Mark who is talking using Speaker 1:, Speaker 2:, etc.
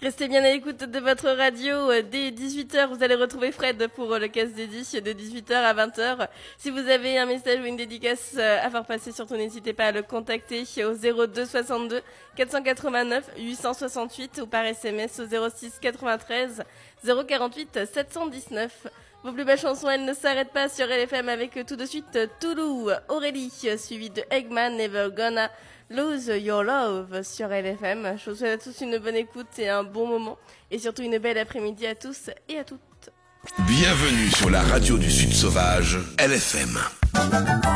Speaker 1: Restez bien à l'écoute de votre radio. Dès 18h, vous allez retrouver Fred pour le casse dédié de 18h à 20h. Si vous avez un message ou une dédicace à faire passer, surtout n'hésitez pas à le contacter au 02 62 489 868 ou par SMS au 06 93 048 719. Vos plus belles chansons, elles ne s'arrêtent pas sur LFM avec tout de suite Toulouse, Aurélie, suivi de Eggman, Never Gonna Lose Your Love sur LFM. Je vous souhaite à tous une bonne écoute et un bon moment. Et surtout une belle après-midi à tous et à toutes.
Speaker 2: Bienvenue sur la radio du Sud Sauvage, LFM.